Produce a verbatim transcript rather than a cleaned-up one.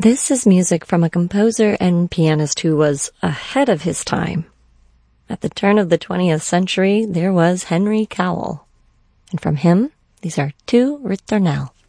This is music from a composer and pianist who was ahead of his time. At the turn of the twentieth century, there was Henry Cowell. And from him, these are two ritornelle.